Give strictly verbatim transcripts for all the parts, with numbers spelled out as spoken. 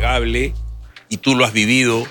innegable, y tú lo has vivido.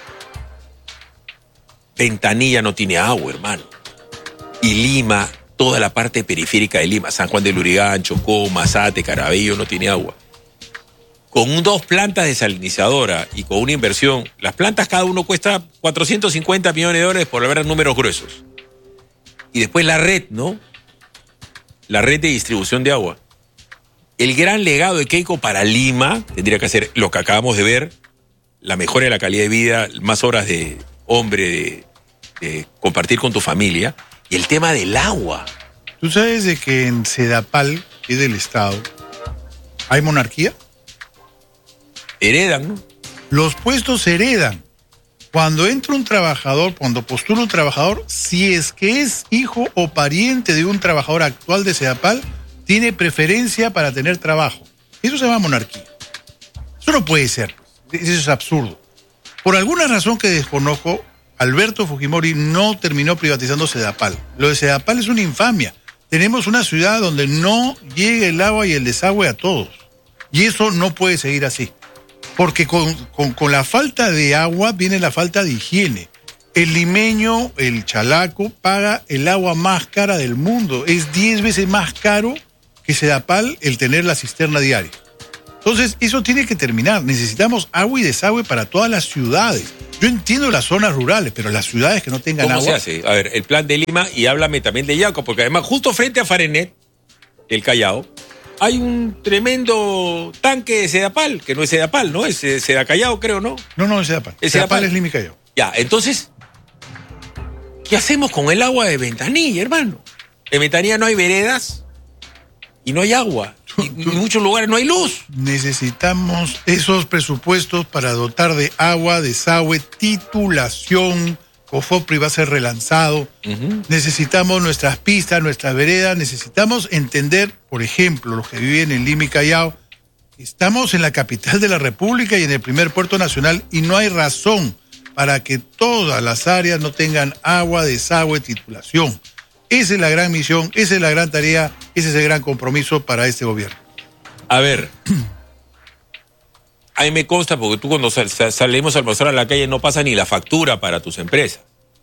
Ventanilla no tiene agua, hermano. Y Lima, toda la parte periférica de Lima, San Juan de Lurigancho, Chocó, Mazate, Caraballo, no tiene agua. Con dos plantas desalinizadora y con una inversión, las plantas cada uno cuesta cuatrocientos cincuenta millones de dólares por hablar números gruesos. Y después la red, ¿no? La red de distribución de agua. El gran legado de Keiko para Lima tendría que ser lo que acabamos de ver, la mejora de la calidad de vida, más horas de hombre, de, de compartir con tu familia, y el tema del agua. ¿Tú sabes de que en Sedapal, que es del Estado, hay monarquía? Heredan, ¿no? Los puestos se heredan. Cuando entra un trabajador, cuando postula un trabajador, si es que es hijo o pariente de un trabajador actual de Sedapal, tiene preferencia para tener trabajo. Eso se llama monarquía. Eso no puede ser. Eso es absurdo. Por alguna razón que desconozco, Alberto Fujimori no terminó privatizando Sedapal. Lo de Sedapal es una infamia. Tenemos una ciudad donde no llega el agua y el desagüe a todos. Y eso no puede seguir así. Porque con, con, con la falta de agua viene la falta de higiene. El limeño, el chalaco, paga el agua más cara del mundo. Es diez veces más caro que Sedapal el tener la cisterna diaria. Entonces, eso tiene que terminar. Necesitamos agua y desagüe para todas las ciudades. Yo entiendo las zonas rurales, pero las ciudades que no tengan ¿Cómo agua... se hace? A ver, el plan de Lima, y háblame también de Yaco, porque además justo frente a Farenet, el Callao, hay un tremendo tanque de Sedapal, que no es Sedapal, ¿no? Es Sedacallao, creo, ¿no? No, no, es Sedapal. Es Sedapal Sedapal. es Lima y Callao. Ya, entonces, ¿qué hacemos con el agua de Ventanilla, hermano? En Ventanilla no hay veredas y no hay agua. Y en muchos lugares no hay luz. Necesitamos esos presupuestos para dotar de agua, desagüe, titulación. COFOPRI va a ser relanzado. Uh-huh. Necesitamos nuestras pistas, nuestras veredas. Necesitamos entender, por ejemplo, los que viven en Lima y Callao, estamos en la capital de la República y en el primer puerto nacional y no hay razón para que todas las áreas no tengan agua, desagüe, titulación. Esa es la gran misión, esa es la gran tarea, ese es el gran compromiso para este gobierno. A ver, a mí me consta, porque tú cuando sal, sal, salimos a almorzar a la calle no pasa ni la factura para tus empresas.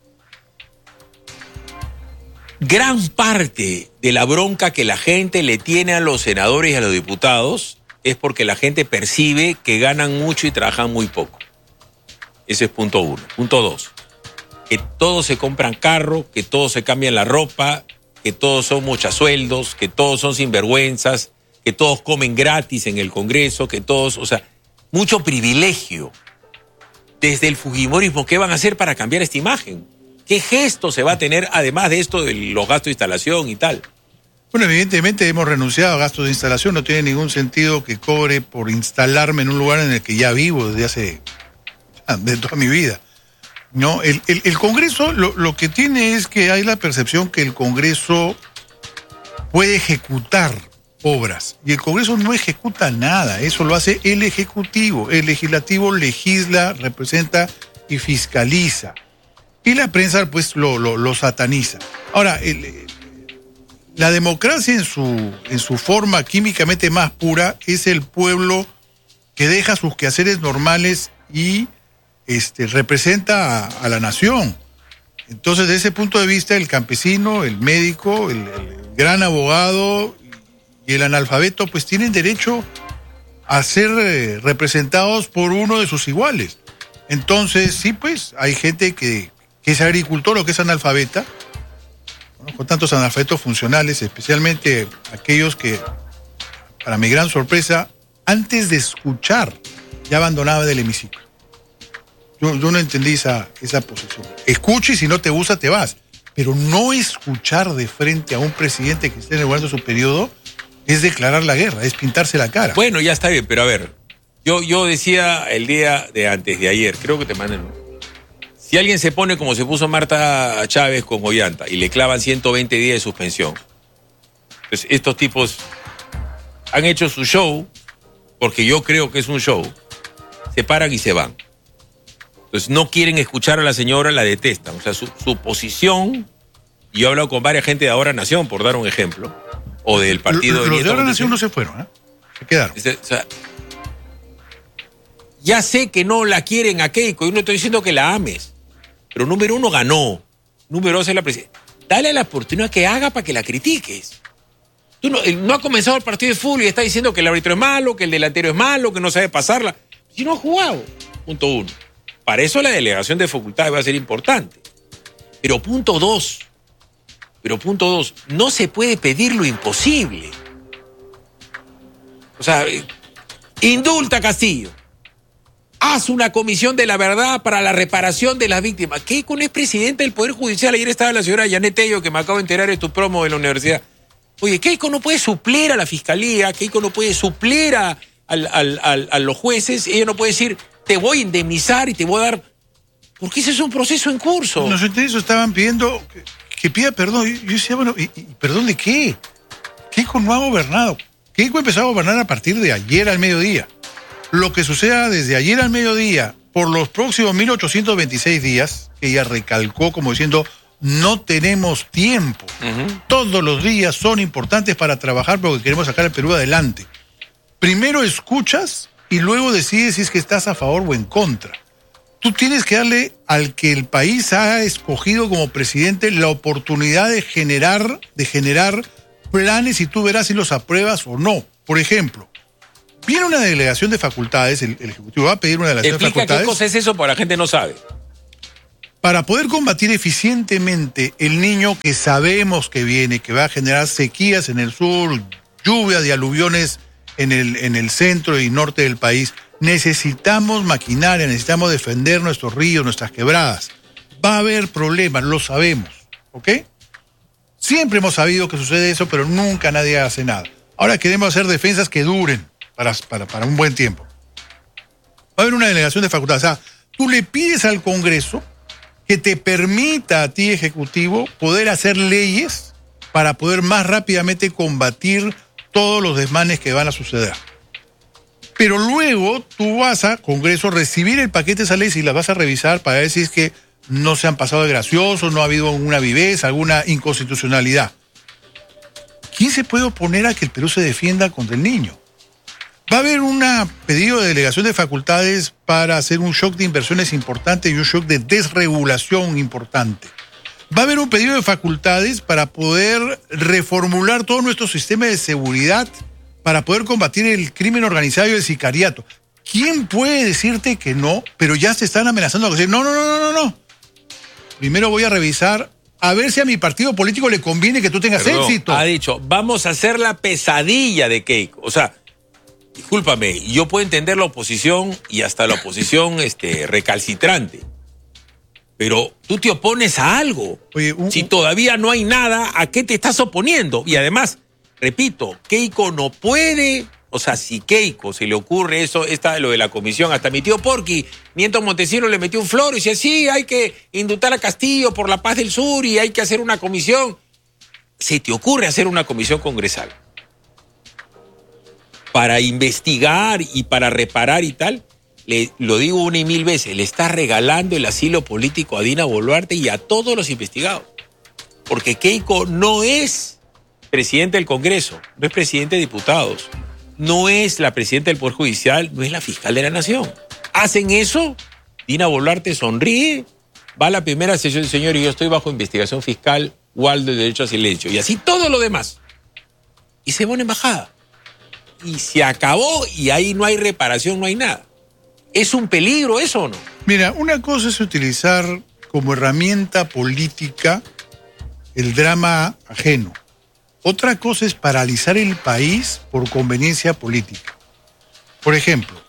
Gran parte de la bronca que la gente le tiene a los senadores y a los diputados es porque la gente percibe que ganan mucho y trabajan muy poco. Ese es punto uno. Punto dos. Que todos se compran carro, que todos se cambian la ropa, que todos son mochasueldos, que todos son sinvergüenzas, que todos comen gratis en el Congreso, que todos, o sea, mucho privilegio. Desde el fujimorismo, ¿qué van a hacer para cambiar esta imagen? ¿Qué gesto se va a tener, además de esto de los gastos de instalación y tal? Bueno, evidentemente hemos renunciado a gastos de instalación. No tiene ningún sentido que cobre por instalarme en un lugar en el que ya vivo desde hace... de toda mi vida. No, el, el, el Congreso lo, lo que tiene es que hay la percepción que el Congreso puede ejecutar obras y el Congreso no ejecuta nada, eso lo hace el Ejecutivo. El Legislativo legisla, representa y fiscaliza y la prensa pues lo, lo, lo sataniza. Ahora, el, la democracia en su, en su forma químicamente más pura es el pueblo que deja sus quehaceres normales y Este, representa a, a la nación. Entonces, desde ese punto de vista, el campesino, el médico, el, el gran abogado y el analfabeto, pues tienen derecho a ser eh, representados por uno de sus iguales. Entonces, sí, pues, hay gente que, que es agricultor o que es analfabeta, ¿no? Con tantos analfabetos funcionales, especialmente aquellos que, para mi gran sorpresa, antes de escuchar, ya abandonaban el hemiciclo. Yo, yo no entendí esa, esa posición. Escucha y si no te gusta te vas. Pero no escuchar de frente a un presidente que esté en el lugar de su periodo es declarar la guerra, es pintarse la cara. Bueno, ya está bien, pero a ver, yo, yo decía el día de antes de ayer, creo que te manden, si alguien se pone como se puso Marta Chávez con Ollanta y le clavan ciento veinte días de suspensión, pues estos tipos han hecho su show, porque yo creo que es un show, se paran y se van. Entonces no quieren escuchar a la señora, la detestan. O sea, su, su posición, y yo he hablado con varias gente de Ahora Nación, por dar un ejemplo, o del partido... Los de, de Ahora Nación no se fueron, ¿eh? Se quedaron. O sea, Ya sé que no la quieren a Keiko, yo no estoy diciendo que la ames, pero número uno ganó, número dos es la presidenta. Dale la oportunidad que haga para que la critiques. Tú no, no ha comenzado el partido de fútbol y está diciendo que el árbitro es malo, que el delantero es malo, que no sabe pasarla. Si no ha jugado, punto uno. Para eso la delegación de facultades va a ser importante. Pero punto dos, pero punto dos, no se puede pedir lo imposible. O sea, indulta a Castillo. Haz una comisión de la verdad para la reparación de las víctimas. Keiko no es presidente del Poder Judicial. Ayer estaba la señora Yanet Tello, que me acabo de enterar de tu promo de la universidad. Oye, Keiko no puede suplir a la fiscalía, Keiko no puede suplir a, al, al, al, a los jueces. Ella no puede decir, te voy a indemnizar y te voy a dar... Porque ese es un proceso en curso. Los entendidos estaban pidiendo que, que pida perdón. Yo, yo decía, bueno, ¿y, y perdón de qué? Keiko no ha gobernado. Keiko empezó a gobernar a partir de ayer al mediodía. Lo que suceda desde ayer al mediodía por los próximos mil ochocientos veintiséis días, que ella recalcó como diciendo, no tenemos tiempo. Uh-huh. Todos los días son importantes para trabajar porque queremos sacar al Perú adelante. Primero escuchas y luego decides si es que estás a favor o en contra. Tú tienes que darle al que el país ha escogido como presidente la oportunidad de generar, de generar planes y tú verás si los apruebas o no. Por ejemplo, viene una delegación de facultades, el, el Ejecutivo va a pedir una delegación de facultades. Explica qué cosa es eso, porque la gente no sabe. Para poder combatir eficientemente el niño que sabemos que viene, que va a generar sequías en el sur, lluvias y aluviones en el, en el centro y norte del país, necesitamos maquinaria, necesitamos defender nuestros ríos, nuestras quebradas. Va a haber problemas, lo sabemos, ¿ok? Siempre hemos sabido que sucede eso, pero nunca nadie hace nada. Ahora queremos hacer defensas que duren para, para, para un buen tiempo. Va a haber una delegación de facultades. O sea, tú le pides al Congreso que te permita a ti, Ejecutivo, poder hacer leyes para poder más rápidamente combatir todos los desmanes que van a suceder. Pero luego tú vas a Congreso recibir el paquete de esas leyes y las vas a revisar para ver si es que no se han pasado de graciosos, no ha habido alguna viveza, alguna inconstitucionalidad. ¿Quién se puede oponer a que el Perú se defienda contra el niño? Va a haber un pedido de delegación de facultades para hacer un shock de inversiones importante y un shock de desregulación importante. Va a haber un pedido de facultades para poder reformular todo nuestro sistema de seguridad, para poder combatir el crimen organizado y el sicariato. ¿Quién puede decirte que no? Pero ya se están amenazando a decir, no, no, no, no, no, no. Primero voy a revisar a ver si a mi partido político le conviene que tú tengas Perdón, éxito. Ha dicho, vamos a hacer la pesadilla de Keiko. O sea, discúlpame, yo puedo entender la oposición y hasta la oposición este, recalcitrante. Pero tú te opones a algo. Oye, un, si todavía no hay nada, ¿a qué te estás oponiendo? Y además, repito, Keiko no puede, o sea, si Keiko se le ocurre eso, esta, lo de la comisión, hasta mi tío Porqui, Nieto Montesinos le metió un flor y decía, sí, hay que indultar a Castillo por la paz del sur y hay que hacer una comisión. ¿Se te ocurre hacer una comisión congresal para investigar y para reparar y tal? Le, lo digo una y mil veces, le está regalando el asilo político a Dina Boluarte y a todos los investigados. Porque Keiko no es presidente del Congreso, no es presidente de diputados, no es la presidenta del Poder Judicial, no es la fiscal de la Nación. Hacen eso, Dina Boluarte sonríe, va a la primera sesión, señor, y yo estoy bajo investigación fiscal, Waldo, de derecho a silencio, y así todo lo demás. Y se pone embajada. Y se acabó, y ahí no hay reparación, no hay nada. ¿Es un peligro eso o no? Mira, una cosa es utilizar como herramienta política el drama ajeno. Otra cosa es paralizar el país por conveniencia política. Por ejemplo,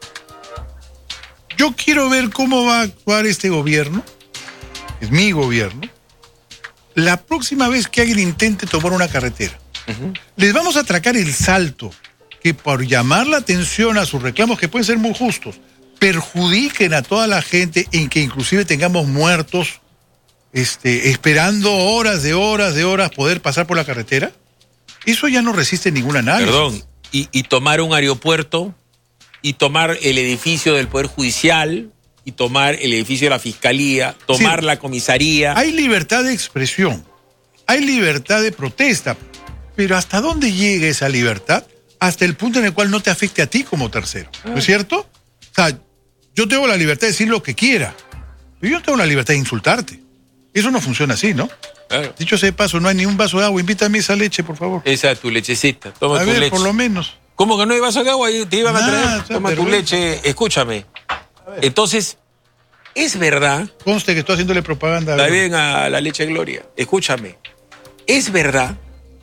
yo quiero ver cómo va a actuar este gobierno, es mi gobierno, la próxima vez que alguien intente tomar una carretera. Uh-huh. Les vamos a atracar el salto, que por llamar la atención a sus reclamos, que pueden ser muy justos, perjudiquen a toda la gente en que inclusive tengamos muertos este, esperando horas de horas de horas poder pasar por la carretera. Eso ya no resiste ningún análisis. Perdón, y, y tomar un aeropuerto, y tomar el edificio del Poder Judicial, y tomar el edificio de la Fiscalía, tomar sí, la comisaría. Hay libertad de expresión, hay libertad de protesta, pero ¿hasta dónde llega esa libertad? Hasta el punto en el cual no te afecte a ti como tercero, ¿no es cierto? O sea, yo tengo la libertad de decir lo que quiera, pero yo no tengo la libertad de insultarte. Eso no funciona así, ¿no? Claro. Dicho sea de paso, no hay ni un vaso de agua. Invítame esa leche, por favor. Esa es tu lechecita. Toma A tu ver, leche. por lo menos. ¿Cómo que no hay vaso de agua? Te iban a Nah, traer. o sea, Toma tu vergüenza. leche. Escúchame. Entonces, es verdad. Conste que estoy haciéndole propaganda. Está bien a la leche Gloria. Escúchame. Es verdad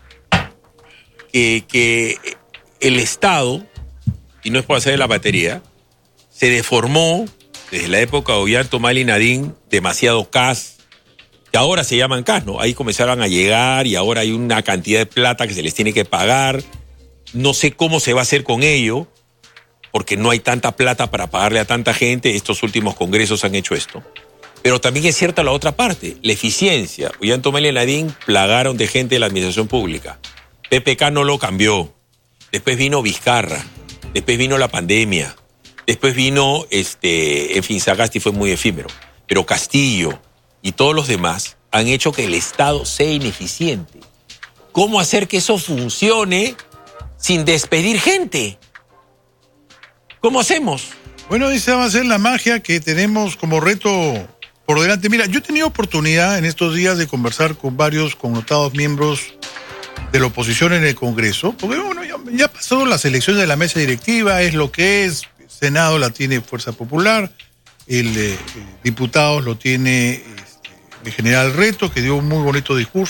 que, que el Estado, y no es por hacer la batería, se deformó desde la época de Ollanta Humala y Nadine, demasiado C A S, que ahora se llaman C A S, ¿no? Ahí comenzaron a llegar y ahora hay una cantidad de plata que se les tiene que pagar. No sé cómo se va a hacer con ello, porque no hay tanta plata para pagarle a tanta gente. Estos últimos congresos han hecho esto. Pero también es cierta la otra parte, la eficiencia. Ollanta Humala y Nadine plagaron de gente de la administración pública. P P K no lo cambió. Después vino Vizcarra. Después vino la pandemia. Después vino, este, en fin, Sagasti fue muy efímero. Pero Castillo y todos los demás han hecho que el Estado sea ineficiente. ¿Cómo hacer que eso funcione sin despedir gente? ¿Cómo hacemos? Bueno, esa va a ser la magia que tenemos como reto por delante. Mira, yo he tenido oportunidad en estos días de conversar con varios connotados miembros de la oposición en el Congreso, porque bueno, ya, ya pasó las elecciones de la mesa directiva, es lo que es, el Senado la tiene Fuerza Popular, el eh, diputados lo tiene este, el general Reto, que dio un muy bonito discurso.